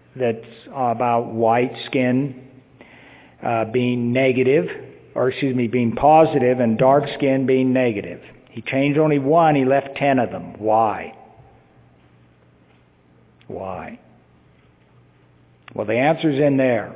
that's about white skin being being positive, and dark skin being negative. He changed only one, he left 10 of them. Why? Why? Well, the answer's in there.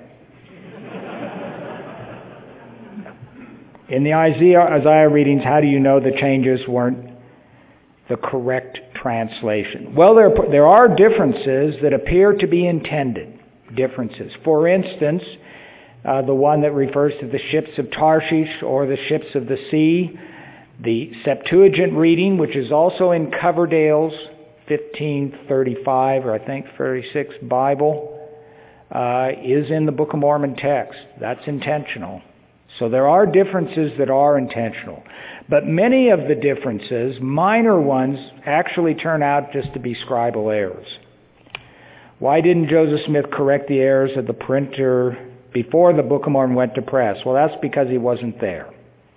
In the Isaiah readings, how do you know the changes weren't the correct translation? Well, there are differences that appear to be intended differences. For instance, the one that refers to the ships of Tarshish or the ships of the sea, the Septuagint reading, which is also in Coverdale's 1535 or I think 36 Bible, is in the Book of Mormon text. That's intentional. So there are differences that are intentional. But many of the differences, minor ones, actually turn out just to be scribal errors. Why didn't Joseph Smith correct the errors of the printer before the Book of Mormon went to press? Well, that's because he wasn't there.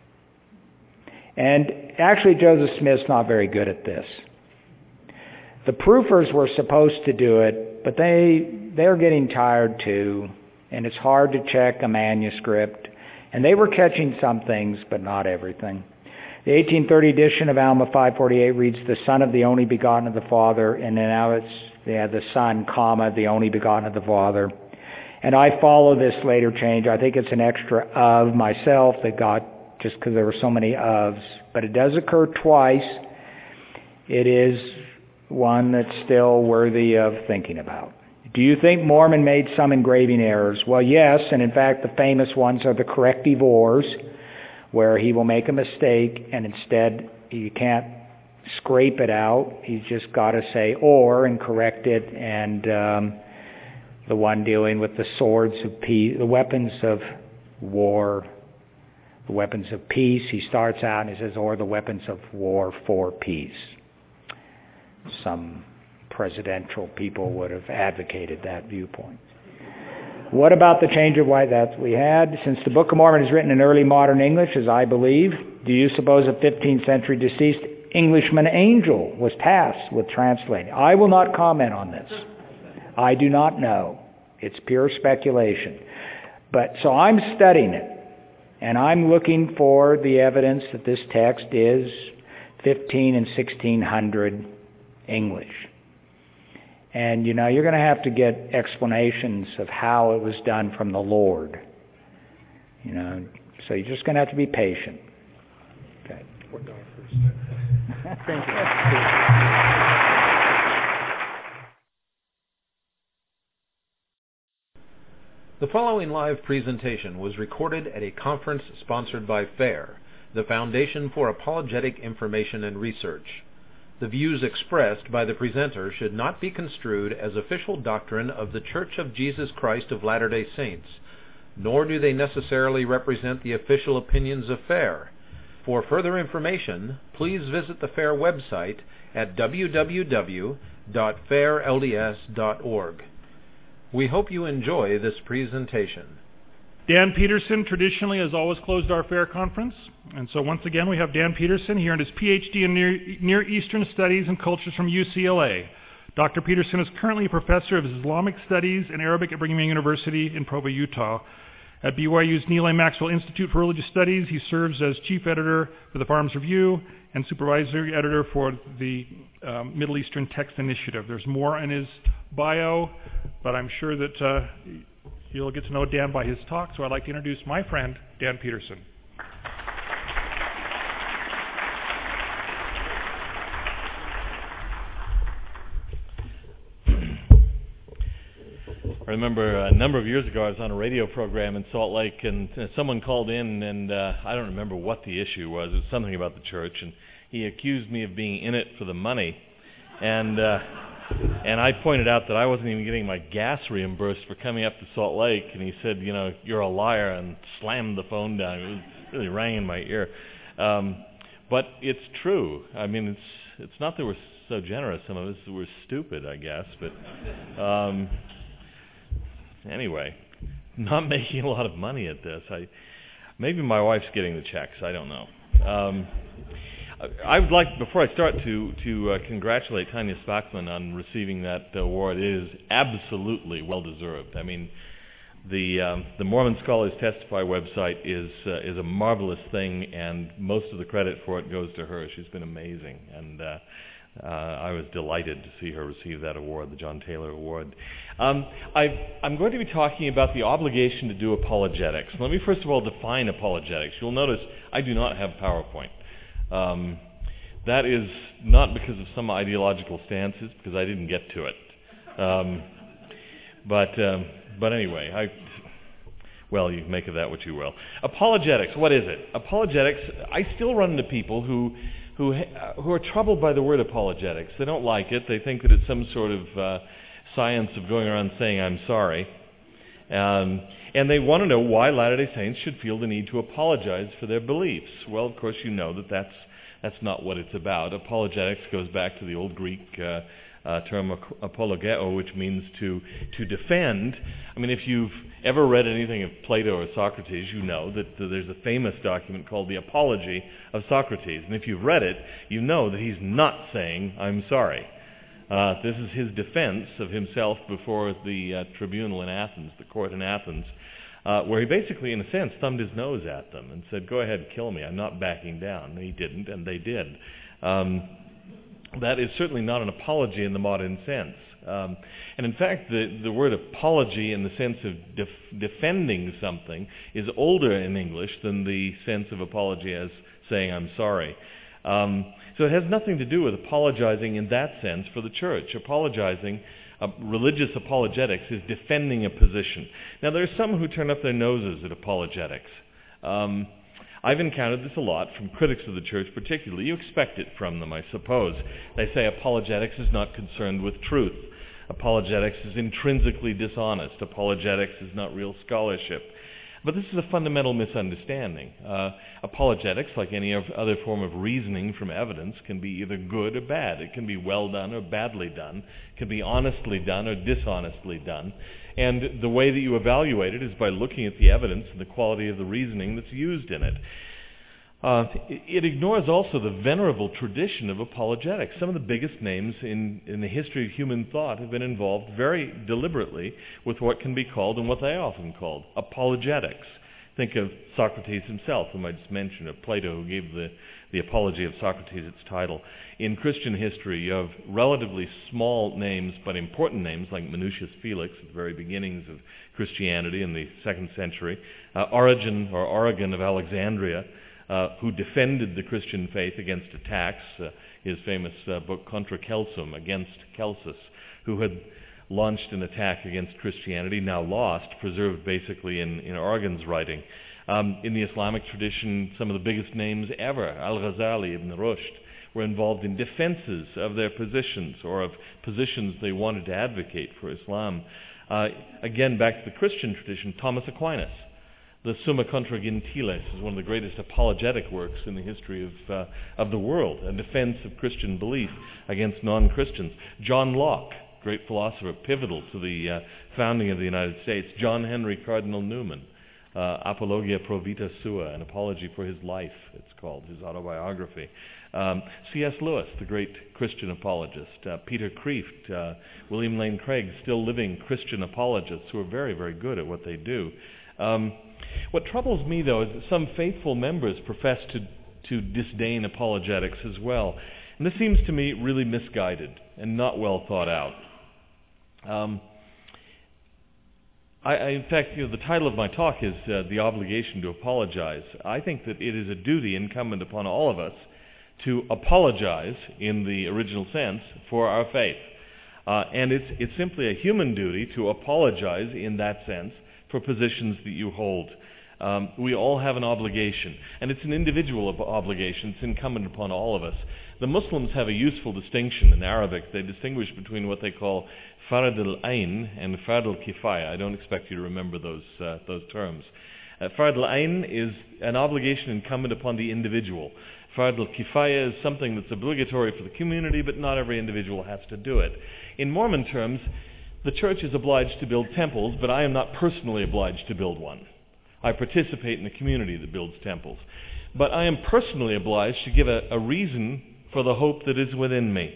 And actually, Joseph Smith's not very good at this. The proofers were supposed to do it, but they're getting tired too, and it's hard to check a manuscript. And they were catching some things, but not everything. The 1830 edition of Alma 548 reads, the Son of the only begotten of the Father, and then now the Son, comma, the only begotten of the Father. And I follow this later change. I think it's an extra of myself that got, just because there were so many ofs. But it does occur twice. It is one that's still worthy of thinking about. Do you think Mormon made some engraving errors? Well, yes, and in fact the famous ones are the correctivores, where he will make a mistake and instead you can't scrape it out. He's just got to say or and correct it. And the one dealing with the swords of peace, the weapons of war, the weapons of peace, he starts out and he says, or the weapons of war for peace. Some presidential people would have advocated that viewpoint. What about the change of white that we had? Since the Book of Mormon is written in early modern English, as I believe, do you suppose a 15th century deceased Englishman angel was tasked with translating? I will not comment on this. I do not know. It's pure speculation. But so I'm studying it, and I'm looking for the evidence that this text is 15 and 1600 English. And, you're going to have to get explanations of how it was done from the Lord. So you're just going to have to be patient. Okay. Thank you. The following live presentation was recorded at a conference sponsored by FAIR, the Foundation for Apologetic Information and Research. The views expressed by the presenter should not be construed as official doctrine of The Church of Jesus Christ of Latter-day Saints, nor do they necessarily represent the official opinions of FAIR. For further information, please visit the FAIR website at www.fairlds.org. We hope you enjoy this presentation. Dan Peterson traditionally has always closed our FAIR conference, and so once again we have Dan Peterson here in his PhD in Near Eastern Studies and Cultures from UCLA. Dr. Peterson is currently a professor of Islamic Studies and Arabic at Brigham Young University in Provo, Utah. At BYU's Neal A. Maxwell Institute for Religious Studies, he serves as chief editor for the Farms Review and supervisory editor for the Middle Eastern Text Initiative. There's more in his bio, but I'm sure that you'll get to know Dan by his talk, so I'd like to introduce my friend, Dan Peterson. I remember a number of years ago I was on a radio program in Salt Lake, and someone called in, and I don't remember what the issue was. It was something about the church, and he accused me of being in it for the money. And I pointed out that I wasn't even getting my gas reimbursed for coming up to Salt Lake, and he said, you're a liar, and slammed the phone down. It really rang in my ear. But it's true. I mean, it's not that we're so generous. Some of us were stupid, I guess. But anyway, not making a lot of money at this. Maybe my wife's getting the checks. I don't know. I would like, before I start, to congratulate Tanya Spackman on receiving that award. It is absolutely well deserved. I mean, the Mormon Scholars Testify website is a marvelous thing, and most of the credit for it goes to her. She's been amazing, and I was delighted to see her receive that award, the John Taylor Award. I'm going to be talking about the obligation to do apologetics. Let me first of all define apologetics. You'll notice I do not have PowerPoint. That is not because of some ideological stances, because I didn't get to it. But anyway, well, you make of that what you will. Apologetics, what is it? Apologetics, I still run into people who are troubled by the word apologetics. They don't like it. They think that it's some sort of science of going around saying, I'm sorry. And they want to know why Latter-day Saints should feel the need to apologize for their beliefs. Well, of course, you know that that's not what it's about. Apologetics goes back to the old Greek term apologeo, which means to defend. I mean, if you've ever read anything of Plato or Socrates, you know that there's a famous document called the Apology of Socrates. And if you've read it, you know that he's not saying, I'm sorry. This is his defense of himself before the tribunal in Athens, the court in Athens, where he basically, in a sense, thumbed his nose at them and said, go ahead, kill me, I'm not backing down. And he didn't, and they did. That is certainly not an apology in the modern sense. And in fact, the word apology in the sense of defending something is older in English than the sense of apology as saying, I'm sorry. So it has nothing to do with apologizing in that sense for the church. Apologizing, religious apologetics, is defending a position. Now, there are some who turn up their noses at apologetics. I've encountered this a lot from critics of the church particularly. You expect it from them, I suppose. They say apologetics is not concerned with truth. Apologetics is intrinsically dishonest. Apologetics is not real scholarship. But this is a fundamental misunderstanding. Apologetics, like any other form of reasoning from evidence, can be either good or bad. It can be well done or badly done. It can be honestly done or dishonestly done. And the way that you evaluate it is by looking at the evidence and the quality of the reasoning that's used in it. It ignores also the venerable tradition of apologetics. Some of the biggest names in the history of human thought have been involved very deliberately with what can be called, and what they often called, apologetics. Think of Socrates himself, whom I just mentioned, of Plato, who gave the Apology of Socrates its title. In Christian history, you have relatively small names, but important names, like Minucius Felix, at the very beginnings of Christianity in the 2nd century. Origen of Alexandria, who defended the Christian faith against attacks, his famous book Contra Celsum, against Celsus, who had launched an attack against Christianity, now lost, preserved basically in Origen's writing. In the Islamic tradition, some of the biggest names ever, Al-Ghazali, Ibn Rushd, were involved in defenses of their positions or of positions they wanted to advocate for Islam. Again, back to the Christian tradition, Thomas Aquinas. The Summa Contra Gentiles is one of the greatest apologetic works in the history of the world, a defense of Christian belief against non-Christians. John Locke, great philosopher, pivotal to the founding of the United States. John Henry Cardinal Newman, Apologia Pro Vita Sua, an apology for his life, it's called, his autobiography. C.S. Lewis, the great Christian apologist. Peter Kreeft, William Lane Craig, still living Christian apologists who are very, very good at what they do. What troubles me, though, is that some faithful members profess to disdain apologetics as well. And this seems to me really misguided and not well thought out. In fact, the title of my talk is The Obligation to Apologize. I think that it is a duty incumbent upon all of us to apologize, in the original sense, for our faith. And it's simply a human duty to apologize in that sense for positions that you hold. We all have an obligation, and it's an individual obligation. It's incumbent upon all of us. The Muslims have a useful distinction in Arabic. They distinguish between what they call Fard al-Ain and Fard al-Kifaya. I don't expect you to remember those terms. Fard al-Ain is an obligation incumbent upon the individual. Fard al-Kifaya is something that's obligatory for the community, but not every individual has to do it. In Mormon terms, the church is obliged to build temples, but I am not personally obliged to build one. I participate in the community that builds temples. but I am personally obliged to give a reason for the hope that is within me.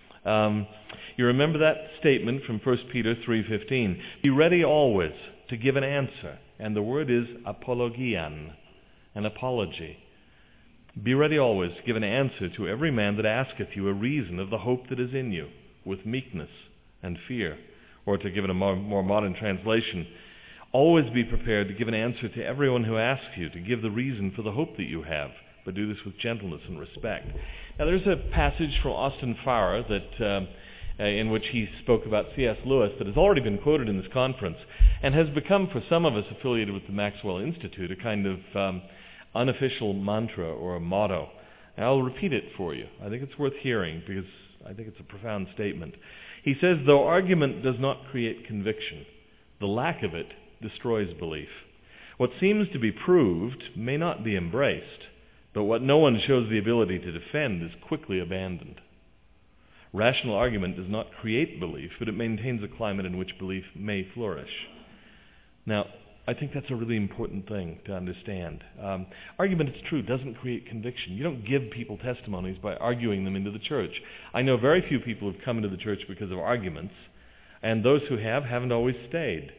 You remember that statement from 1 Peter 3:15. Be ready always to give an answer. And the word is apologian, an apology. Be ready always to give an answer to every man that asketh you a reason of the hope that is in you, with meekness and fear. Or to give it a more modern translation, always be prepared to give an answer to everyone who asks you, to give the reason for the hope that you have, but do this with gentleness and respect. Now there's a passage from Austin Farrer that in which he spoke about C.S. Lewis that has already been quoted in this conference and has become, for some of us affiliated with the Maxwell Institute, a kind of unofficial mantra or a motto. And I'll repeat it for you. I think it's worth hearing because I think it's a profound statement. He says, though argument does not create conviction, the lack of it destroys belief. What seems to be proved may not be embraced, but what no one shows the ability to defend is quickly abandoned. Rational argument does not create belief, but it maintains a climate in which belief may flourish. Now, I think that's a really important thing to understand. Argument, it's true, doesn't create conviction. You don't give people testimonies by arguing them into the church. I know very few people who have come into the church because of arguments, and those who have haven't always stayed.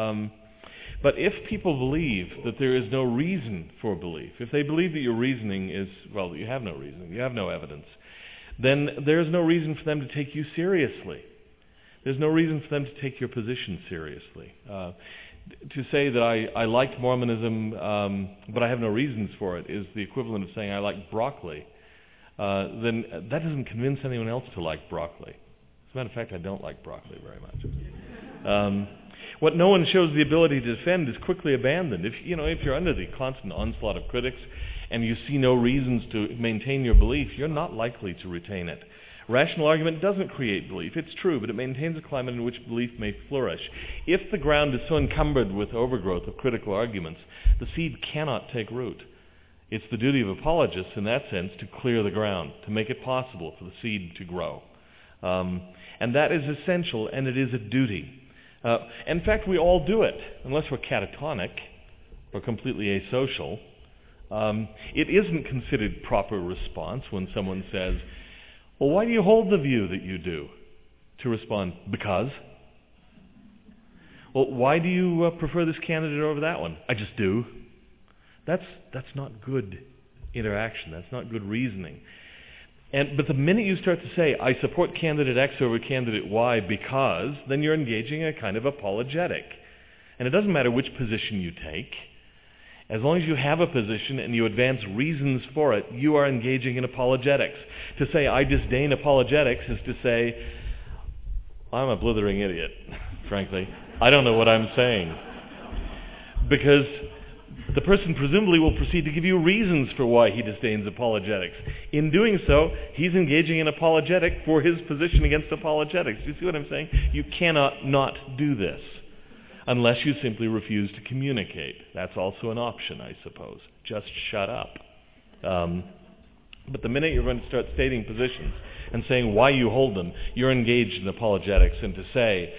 But if people believe that there is no reason for belief, if they believe that your reasoning is, well, that you have no reasoning, you have no evidence, then there's no reason for them to take you seriously. There's no reason for them to take your position seriously. To say that I liked Mormonism, but I have no reasons for it, is the equivalent of saying I like broccoli. Then that doesn't convince anyone else to like broccoli. As a matter of fact, I don't like broccoli very much. What no one shows the ability to defend is quickly abandoned. If you're under the constant onslaught of critics and you see no reasons to maintain your belief, you're not likely to retain it. Rational argument doesn't create belief. It's true, but it maintains a climate in which belief may flourish. If the ground is so encumbered with overgrowth of critical arguments, the seed cannot take root. It's the duty of apologists, in that sense, to clear the ground, to make it possible for the seed to grow. And that is essential, and it is a duty. In fact, we all do it, unless we're catatonic or completely asocial. It isn't considered proper response when someone says, well, why do you hold the view that you do? To respond, because. Well, why do you prefer this candidate over that one? I just do. That's not good interaction. That's not good reasoning. But the minute you start to say, I support candidate X over candidate Y because, then you're engaging in a kind of apologetic. And it doesn't matter which position you take. As long as you have a position and you advance reasons for it, you are engaging in apologetics. To say, I disdain apologetics is to say, I'm a blithering idiot, frankly. I don't know what I'm saying. Because the person presumably will proceed to give you reasons for why he disdains apologetics. In doing so, he's engaging in apologetic for his position against apologetics. Do you see what I'm saying? You cannot not do this unless you simply refuse to communicate. That's also an option, I suppose. Just shut up. But the minute you're going to start stating positions and saying why you hold them, you're engaged in apologetics. And to say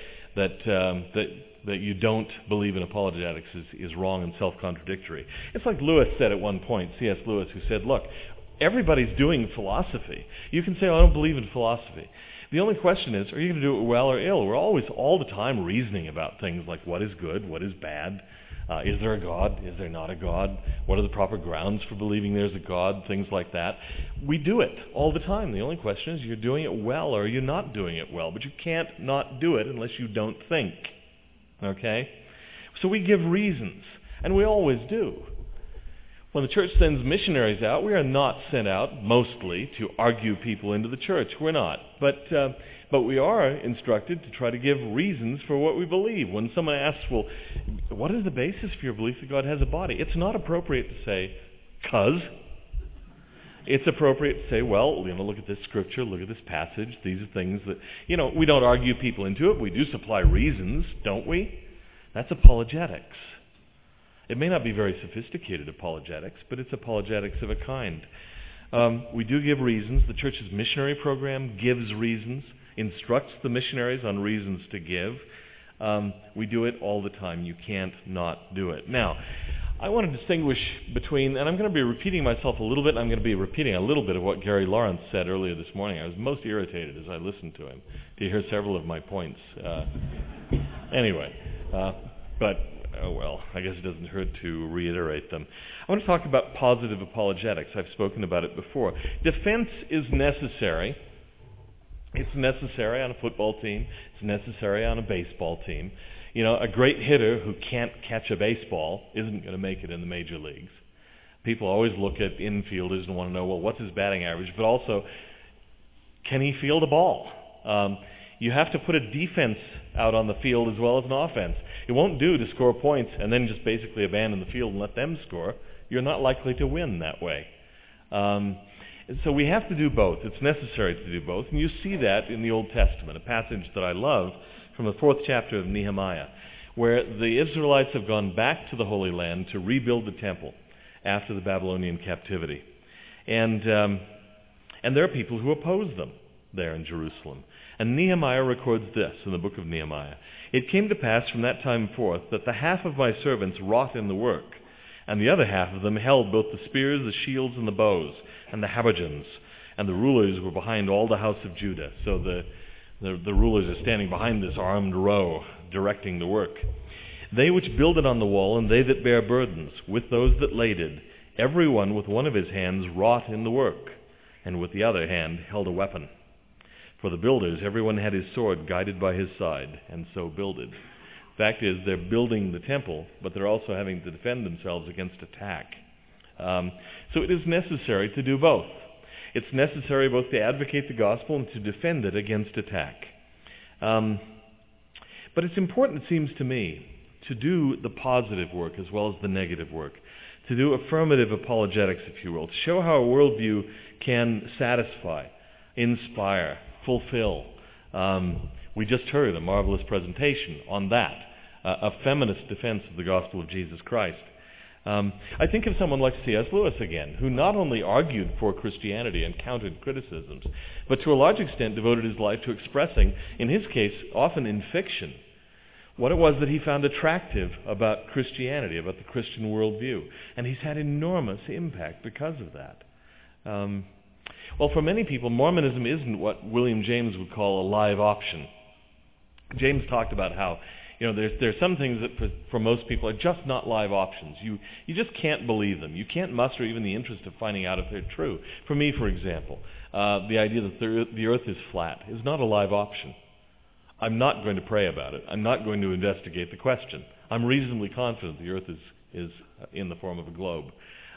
that you don't believe in apologetics is wrong and self-contradictory. It's like Lewis said at one point, C.S. Lewis, who said, look, everybody's doing philosophy. You can say, I don't believe in philosophy. The only question is, are you going to do it well or ill? We're always, all the time, reasoning about things like what is good, what is bad. Is there a God? Is there not a God? What are the proper grounds for believing there's a God? Things like that. We do it all the time. The only question is, you're doing it well or are you not doing it well? But you can't not do it unless you don't think. Okay? So we give reasons, and we always do. When the church sends missionaries out, we are not sent out mostly to argue people into the church. We're not. But we are instructed to try to give reasons for what we believe. When someone asks, well, what is the basis for your belief that God has a body? It's not appropriate to say, 'cause. It's appropriate to say, well, look at this scripture, look at this passage. These are things that, we don't argue people into it. We do supply reasons, don't we? That's apologetics. It may not be very sophisticated apologetics, but it's apologetics of a kind. We do give reasons. The church's missionary program gives reasons, instructs the missionaries on reasons to give. We do it all the time. You can't not do it. Now, I want to distinguish between, and I'm going to be repeating myself a little bit, and I'm going to be repeating a little bit of what Gary Lawrence said earlier this morning. I was most irritated as I listened to him to hear several of my points. But I guess it doesn't hurt to reiterate them. I want to talk about positive apologetics. I've spoken about it before. Defense is necessary. It's necessary on a football team. It's necessary on a baseball team. A great hitter who can't catch a baseball isn't going to make it in the major leagues. People always look at infielders and want to know, well, what's his batting average? But also, can he field a ball? You have to put a defense out on the field as well as an offense. It won't do to score points and then just basically abandon the field and let them score. You're not likely to win that way. So we have to do both. It's necessary to do both. And you see that in the Old Testament, a passage that I love from the 4th chapter of Nehemiah, where the Israelites have gone back to the Holy Land to rebuild the temple after the Babylonian captivity. And there are people who oppose them there in Jerusalem. And Nehemiah records this in the book of Nehemiah. It came to pass from that time forth that the half of my servants wrought in the work, and the other half of them held both the spears, the shields, and the bows, and the habergeons, and the rulers were behind all the house of Judah. So the rulers are standing behind this armed row, directing the work. They which builded on the wall, and they that bare burdens, with those that laded, every one with one of his hands wrought in the work, and with the other hand held a weapon. For the builders, everyone had his sword guided by his side, and so builded. Fact is, they're building the temple, but they're also having to defend themselves against attack. So it is necessary to do both. It's necessary both to advocate the gospel and to defend it against attack. But it's important, it seems to me, to do the positive work as well as the negative work, to do affirmative apologetics, if you will, to show how a worldview can satisfy, inspire, fulfill. We just heard a marvelous presentation on that, a feminist defense of the gospel of Jesus Christ. I think of someone like C.S. Lewis again, who not only argued for Christianity and countered criticisms, but to a large extent devoted his life to expressing, in his case, often in fiction, what it was that he found attractive about Christianity, about the Christian worldview. And he's had enormous impact because of that. Well, for many people, Mormonism isn't what William James would call a live option. James talked about how there's some things that for most people are just not live options. You just can't believe them. You can't muster even the interest of finding out if they're true. For me, for example, the idea that the earth is flat is not a live option. I'm not going to pray about it. I'm not going to investigate the question. I'm reasonably confident the earth is in the form of a globe.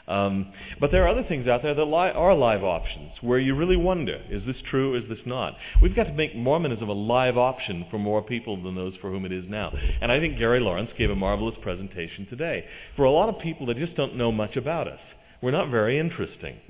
But there are other things out there that are live options, where you really wonder, is this true, is this not? We've got to make Mormonism a live option for more people than those for whom it is now. And I think Gary Lawrence gave a marvelous presentation today. For a lot of people that just don't know much about us, we're not very interesting.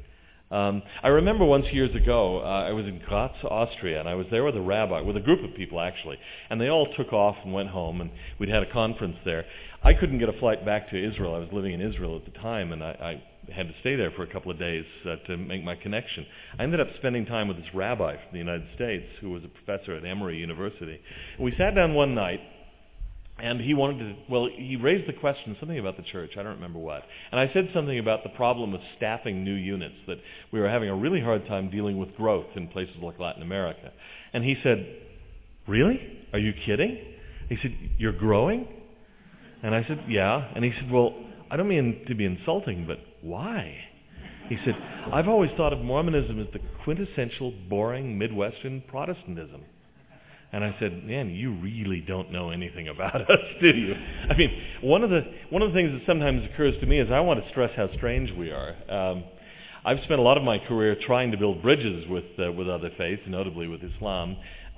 I remember once years ago, I was in Graz, Austria, and I was there with a group of people actually, and they all took off and went home, and we'd had a conference there. I couldn't get a flight back to Israel. I was living in Israel at the time, and I had to stay there for a couple of days to make my connection. I ended up spending time with this rabbi from the United States who was a professor at Emory University. And we sat down one night, and he raised the question, something about the church, I don't remember what. And I said something about the problem of staffing new units, that we were having a really hard time dealing with growth in places like Latin America. And he said, "Really? Are you kidding?" He said, "You're growing?" And I said, "Yeah." And he said, "Well, I don't mean to be insulting, but why?" He said, "I've always thought of Mormonism as the quintessential boring Midwestern Protestantism." And I said, "Man, you really don't know anything about us, do you?" I mean, one of the things that sometimes occurs to me is I want to stress how strange we are. I've spent a lot of my career trying to build bridges with other faiths, notably with Islam.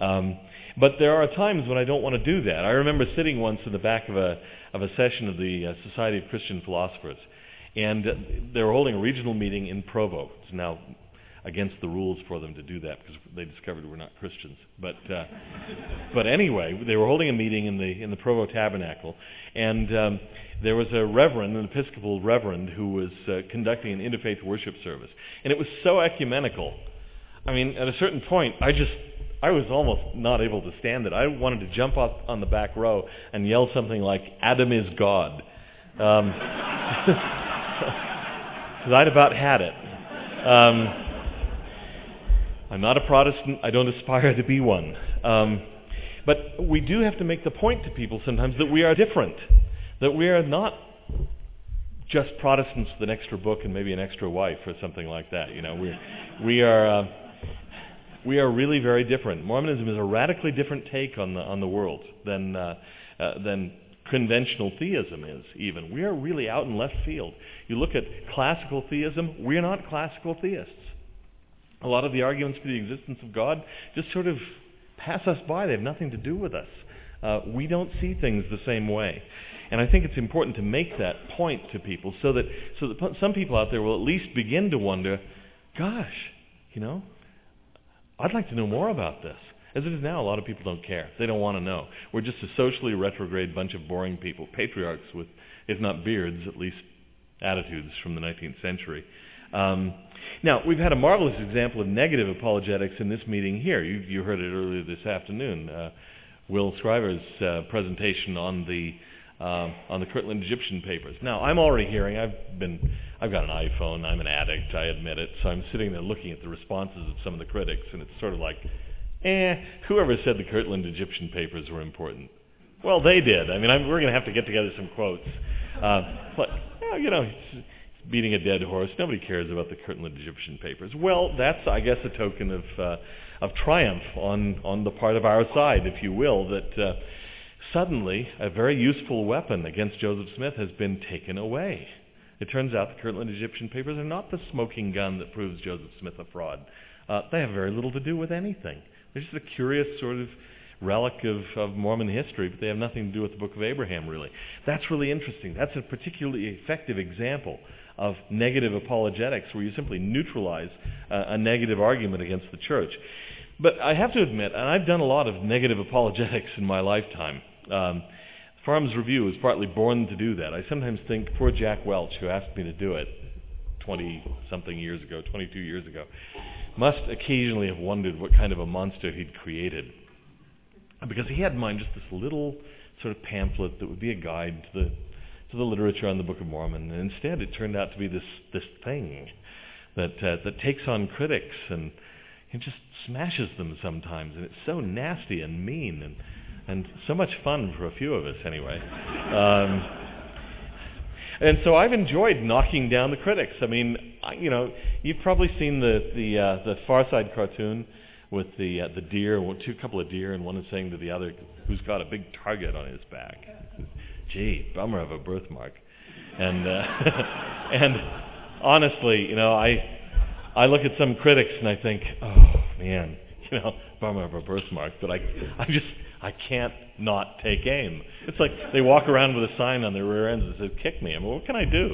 But there are times when I don't want to do that. I remember sitting once in the back of a session of the Society of Christian Philosophers, and they were holding a regional meeting in Provo. It's now against the rules for them to do that because they discovered we're not Christians. But anyway, they were holding a meeting in the Provo Tabernacle, and there was a reverend, an Episcopal reverend, who was conducting an interfaith worship service, and it was so ecumenical. I mean, at a certain point, I was almost not able to stand it. I wanted to jump up on the back row and yell something like, "Adam is God." Because I'd about had it. I'm not a Protestant. I don't aspire to be one. But we do have to make the point to people sometimes that we are different, that we are not just Protestants with an extra book and maybe an extra wife or something like that. You know, we are really very different. Mormonism is a radically different take on the world than conventional theism is. Even we are really out in left field. You look at classical theism; we're not classical theists. A lot of the arguments for the existence of God just sort of pass us by. They have nothing to do with us. We don't see things the same way. And I think it's important to make that point to people so that some people out there will at least begin to wonder, gosh, you know, I'd like to know more about this. As it is now, a lot of people don't care. They don't want to know. We're just a socially retrograde bunch of boring people, patriarchs with, if not beards, at least attitudes from the 19th century. Now, we've had a marvelous example of negative apologetics in this meeting here. You heard it earlier this afternoon. Will Scriver's presentation on the Kirtland Egyptian papers. Now, I'm already hearing. I've got an iPhone. I'm an addict. I admit it. So I'm sitting there looking at the responses of some of the critics, and it's sort of like, whoever said the Kirtland Egyptian papers were important? Well, they did. I mean, we're going to have to get together some quotes. But you know, it's beating a dead horse. Nobody cares about the Kirtland Egyptian papers. Well, that's, I guess, a token of triumph on the part of our side, if you will, that suddenly a very useful weapon against Joseph Smith has been taken away. It turns out the Kirtland Egyptian papers are not the smoking gun that proves Joseph Smith a fraud. They have very little to do with anything. They're just a curious sort of relic of Mormon history, but they have nothing to do with the Book of Abraham, really. That's really interesting. That's a particularly effective example of negative apologetics, where you simply neutralize a negative argument against the church. But I have to admit, and I've done a lot of negative apologetics in my lifetime. Farms Review was partly born to do that. I sometimes think poor Jack Welch, who asked me to do it 22 years ago, must occasionally have wondered what kind of a monster he'd created. Because he had in mind just this little sort of pamphlet that would be a guide to the literature on the Book of Mormon. And instead it turned out to be this thing that takes on critics and it just smashes them sometimes. And it's so nasty and mean and so much fun for a few of us anyway. And so I've enjoyed knocking down the critics. I mean, you've probably seen the Far Side cartoon with the deer, a couple of deer, and one is saying to the other, who's got a big target on his back, "Gee, bummer of a birthmark." And and honestly, I look at some critics and I think, oh man, bummer of a birthmark. But I can't not take aim. It's like they walk around with a sign on their rear ends that says, "Kick me." I mean, what can I do?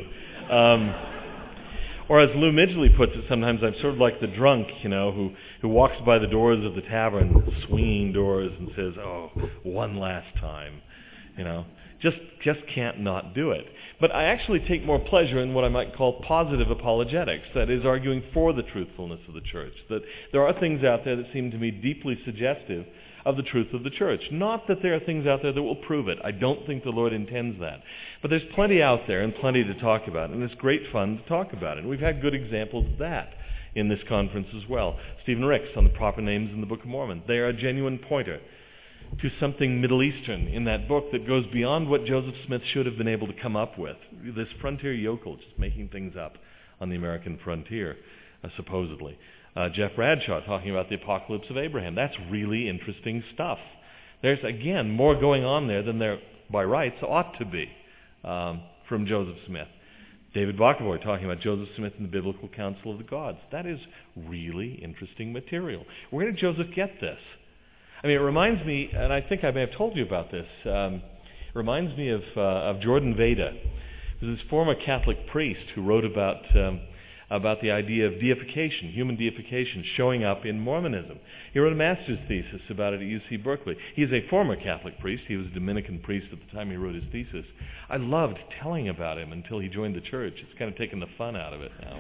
Or as Lou Midgley puts it, sometimes I'm sort of like the drunk, who walks by the doors of the tavern, swinging doors, and says, "Oh, one last time," just can't not do it. But I actually take more pleasure in what I might call positive apologetics, that is, arguing for the truthfulness of the church. That there are things out there that seem to me deeply suggestive of the truth of the church. Not that there are things out there that will prove it. I don't think the Lord intends that. But there's plenty out there and plenty to talk about, and it's great fun to talk about it. And we've had good examples of that in this conference as well. Stephen Ricks on the proper names in the Book of Mormon. They are a genuine pointer to something Middle Eastern in that book that goes beyond what Joseph Smith should have been able to come up with. This frontier yokel just making things up on the American frontier, supposedly. Jeff Bradshaw talking about the apocalypse of Abraham. That's really interesting stuff. There's, again, more going on there than there, by rights, ought to be from Joseph Smith. David Bockavoy talking about Joseph Smith and the Biblical Council of the Gods. That is really interesting material. Where did Joseph get this? I mean, it reminds me, and I think I may have told you about this, it reminds me of Jordan Veda. There's this former Catholic priest who wrote about the idea of deification, human deification, showing up in Mormonism. He wrote a master's thesis about it at UC Berkeley. He is a former Catholic priest. He was a Dominican priest at the time he wrote his thesis. I loved telling about him until he joined the church. It's kind of taken the fun out of it now.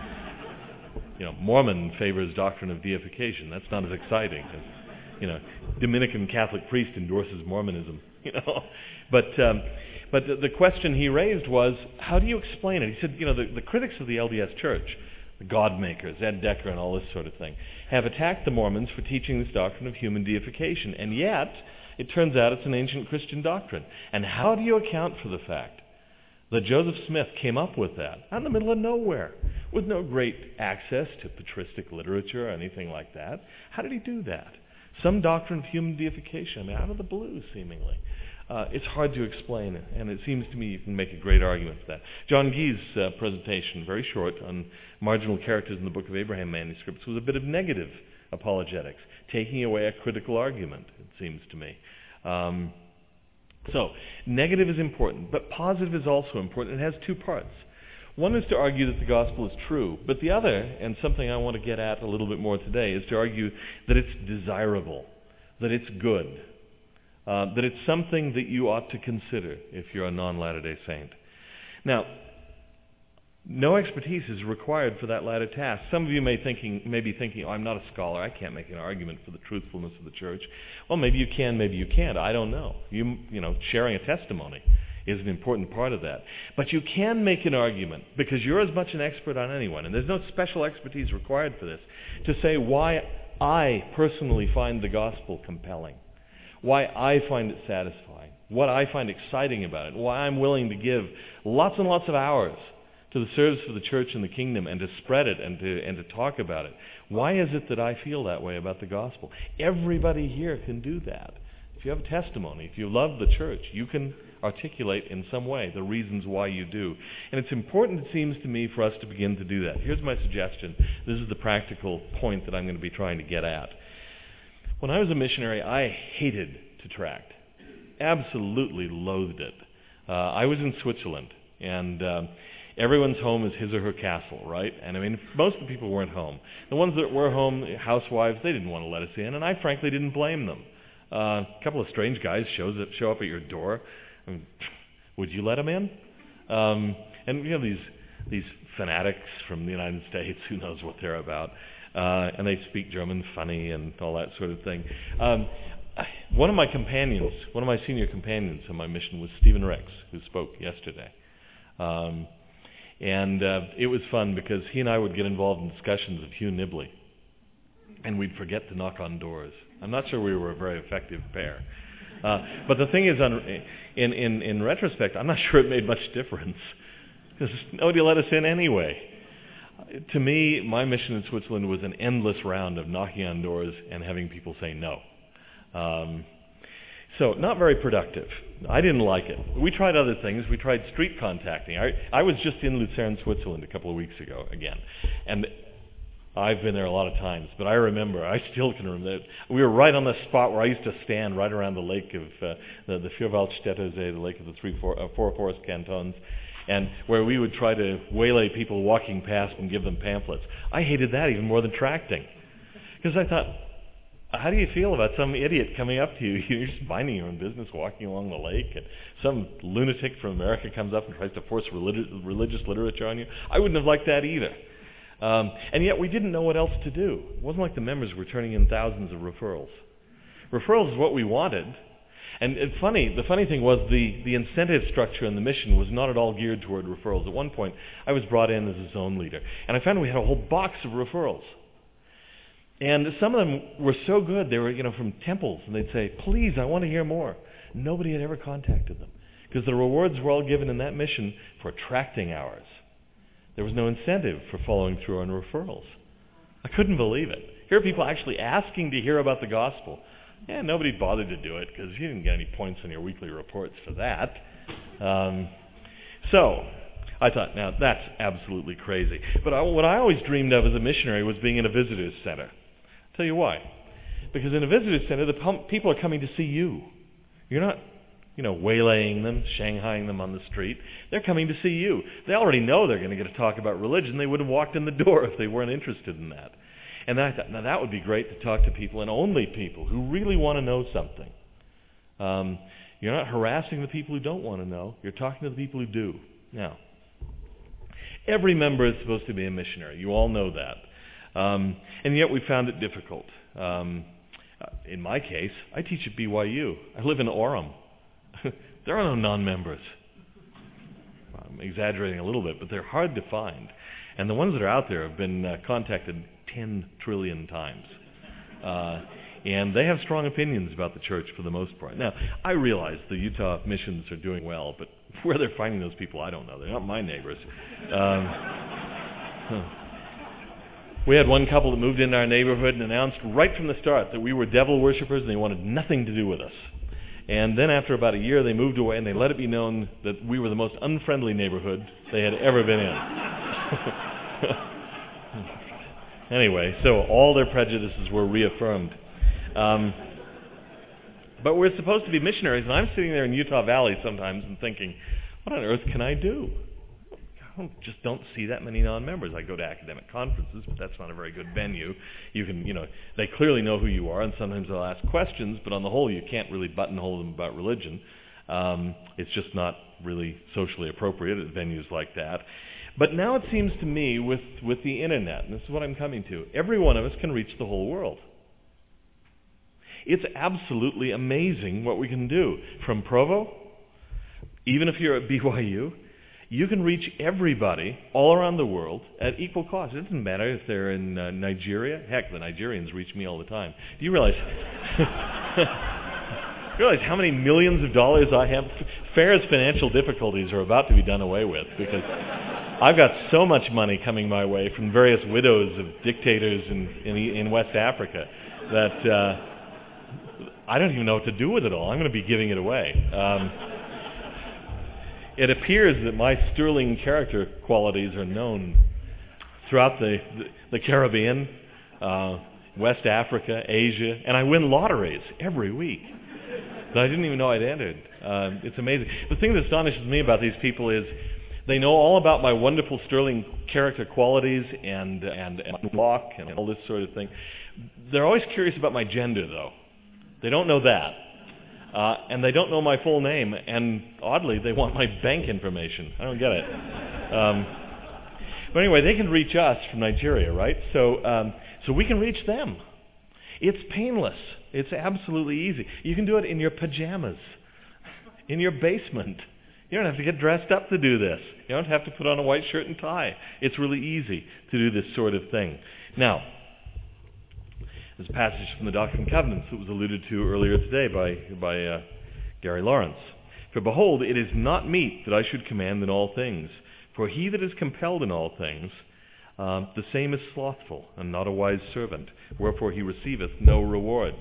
Mormon favors doctrine of deification. That's not as exciting as, Dominican Catholic priest endorses Mormonism, But But the question he raised was, how do you explain it? He said, the critics of the LDS Church, the God makers, Ed Decker and all this sort of thing, have attacked the Mormons for teaching this doctrine of human deification. And yet, it turns out it's an ancient Christian doctrine. And how do you account for the fact that Joseph Smith came up with that out in the middle of nowhere, with no great access to patristic literature or anything like that? How did he do that? Some doctrine of human deification, out of the blue, seemingly. It's hard to explain, and it seems to me you can make a great argument for that. John Gee's presentation, very short, on marginal characters in the Book of Abraham manuscripts, was a bit of negative apologetics, taking away a critical argument, it seems to me. So, negative is important, but positive is also important. It has two parts. One is to argue that the gospel is true, but the other, and something I want to get at a little bit more today, is to argue that it's desirable, that it's good, that it's something that you ought to consider if you're a non-Latter-day Saint. Now, no expertise is required for that latter task. Some of you may be thinking, I'm not a scholar, I can't make an argument for the truthfulness of the church. Well, maybe you can, maybe you can't. I don't know. Sharing a testimony is an important part of that. But you can make an argument, because you're as much an expert on anyone, and there's no special expertise required for this, to say why I personally find the gospel compelling, why I find it satisfying, what I find exciting about it, why I'm willing to give lots and lots of hours to the service of the church and the kingdom, and to spread it and to talk about it. Why is it that I feel that way about the gospel? Everybody here can do that. If you have a testimony, if you love the church, you can articulate in some way the reasons why you do. And it's important, it seems to me, for us to begin to do that. Here's my suggestion. This is the practical point that I'm going to be trying to get at. When I was a missionary, I hated to tract. Absolutely loathed it. I was in Switzerland, and everyone's home is his or her castle, right? And I mean, most of the people weren't home. The ones that were home, housewives, they didn't want to let us in, and I frankly didn't blame them. A couple of strange guys show up at your door. I mean, would you let them in? And you know, these fanatics from the United States, who knows what they're about, and they speak German funny and all that sort of thing. One of my senior companions on my mission was Stephen Rex, who spoke yesterday. And it was fun because he and I would get involved in discussions of Hugh Nibley, and we'd forget to knock on doors. I'm not sure we were a very effective pair. But the thing is, in retrospect, I'm not sure it made much difference, because nobody let us in anyway. To me, my mission in Switzerland was an endless round of knocking on doors and having people say no. So, not very productive. I didn't like it. We tried other things. We tried street contacting. I was just in Lucerne, Switzerland a couple of weeks ago again. And I've been there a lot of times, but I still can remember, we were right on the spot where I used to stand right around the lake of the Vierwaldstätter See, the lake of the four forest cantons, and where we would try to waylay people walking past and give them pamphlets. I hated that even more than tracting, because I thought, how do you feel about some idiot coming up to you? You're just minding your own business, walking along the lake, and some lunatic from America comes up and tries to force religious literature on you? I wouldn't have liked that either. And yet we didn't know what else to do. It wasn't like the members were turning in thousands of referrals. Referrals is what we wanted. And the funny thing was the incentive structure in the mission was not at all geared toward referrals. At one point, I was brought in as a zone leader, and I found we had a whole box of referrals. And some of them were so good, they were from temples, and they'd say, please, I want to hear more. Nobody had ever contacted them, because the rewards were all given in that mission for tracting hours. There was no incentive for following through on referrals. I couldn't believe it. Here are people actually asking to hear about the gospel. Yeah, nobody bothered to do it because you didn't get any points on your weekly reports for that. So I thought, now that's absolutely crazy. But what I always dreamed of as a missionary was being in a visitor's center. I'll tell you why. Because in a visitor's center, the people are coming to see you. You're not waylaying them, shanghaiing them on the street. They're coming to see you. They already know they're going to get to talk about religion. They would have walked in the door if they weren't interested in that. And I thought, now that would be great to talk to people, and only people who really want to know something. You're not harassing the people who don't want to know. You're talking to the people who do. Now, every member is supposed to be a missionary. You all know that. And yet we found it difficult. In my case, I teach at BYU. I live in Orem. There are no non-members. exaggerating a little bit, but they're hard to find. And the ones that are out there have been contacted 10 trillion times. And they have strong opinions about the church for the most part. Now, I realize the Utah missions are doing well, but where they're finding those people, I don't know. They're not my neighbors. We had one couple that moved into our neighborhood and announced right from the start that we were devil worshippers and they wanted nothing to do with us. And then after about a year, they moved away and they let it be known that we were the most unfriendly neighborhood they had ever been in. Anyway, so all their prejudices were reaffirmed. But we're supposed to be missionaries, and I'm sitting there in Utah Valley sometimes and thinking, what on earth can I do? I just don't see that many non-members. I go to academic conferences, but that's not a very good venue. You can, they clearly know who you are, and sometimes they'll ask questions, but on the whole, you can't really buttonhole them about religion. It's just not really socially appropriate at venues like that. But now it seems to me with the internet, and this is what I'm coming to, every one of us can reach the whole world. It's absolutely amazing what we can do. From Provo, even if you're at BYU, you can reach everybody all around the world at equal cost. It doesn't matter if they're in Nigeria. Heck, the Nigerians reach me all the time. Do you realize how many millions of dollars I have? FAIR's financial difficulties are about to be done away with because I've got so much money coming my way from various widows of dictators in West Africa that I don't even know what to do with it all. I'm going to be giving it away. It appears that my sterling character qualities are known throughout the Caribbean, West Africa, Asia, and I win lotteries every week that I didn't even know I'd entered. It's amazing. The thing that astonishes me about these people is they know all about my wonderful sterling character qualities and walk and all this sort of thing. They're always curious about my gender, though. They don't know that. And they don't know my full name, and oddly, they want my bank information. I don't get it. But anyway, they can reach us from Nigeria, right? So we can reach them. It's painless. It's absolutely easy. You can do it in your pajamas, in your basement. You don't have to get dressed up to do this. You don't have to put on a white shirt and tie. It's really easy to do this sort of thing. Now, there's a passage from the Doctrine and Covenants that was alluded to earlier today by Gary Lawrence. For behold, it is not meet that I should command in all things. For he that is compelled in all things, the same is slothful, and not a wise servant. Wherefore he receiveth no reward.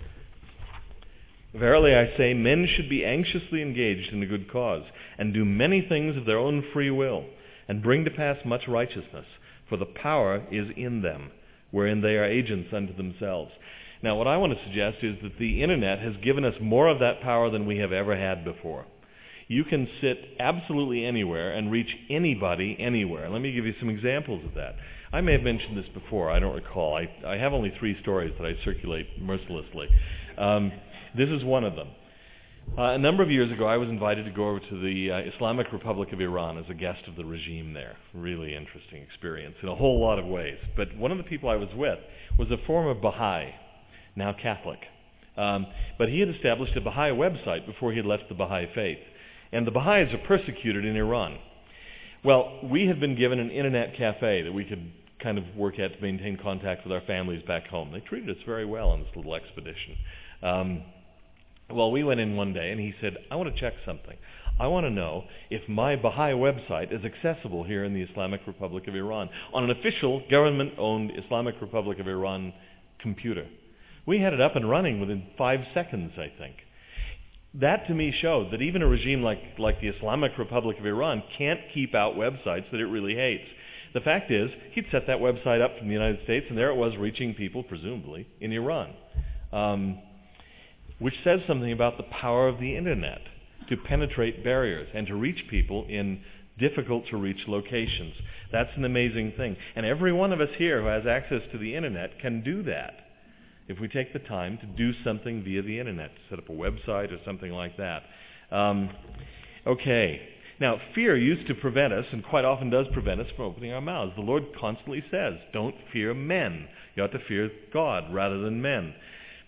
Verily I say, men should be anxiously engaged in a good cause, and do many things of their own free will, and bring to pass much righteousness. For the power is in them, wherein they are agents unto themselves. Now, what I want to suggest is that the internet has given us more of that power than we have ever had before. You can sit absolutely anywhere and reach anybody anywhere. Let me give you some examples of that. I may have mentioned this before. I don't recall. I have only 3 stories that I circulate mercilessly. This is one of them. A number of years ago, I was invited to go over to the Islamic Republic of Iran as a guest of the regime there. Really interesting experience in a whole lot of ways. But one of the people I was with was a former Baha'i, now Catholic. But he had established a Baha'i website before he had left the Baha'i faith. And the Baha'is are persecuted in Iran. Well, we had been given an internet cafe that we could kind of work at to maintain contact with our families back home. They treated us very well on this little expedition. Well, we went in one day and he said, I want to check something. I want to know if my Baha'i website is accessible here in the Islamic Republic of Iran on an official government-owned Islamic Republic of Iran computer. We had it up and running within 5 seconds, I think. That to me showed that even a regime like the Islamic Republic of Iran can't keep out websites that it really hates. The fact is, he'd set that website up from the United States and there it was reaching people, presumably, in Iran. Which says something about the power of the internet to penetrate barriers and to reach people in difficult-to-reach locations. That's an amazing thing. And every one of us here who has access to the internet can do that if we take the time to do something via the internet, to set up a website or something like that. Okay. Now, fear used to prevent us, and quite often does prevent us, from opening our mouths. The Lord constantly says, don't fear men. You ought to fear God rather than men.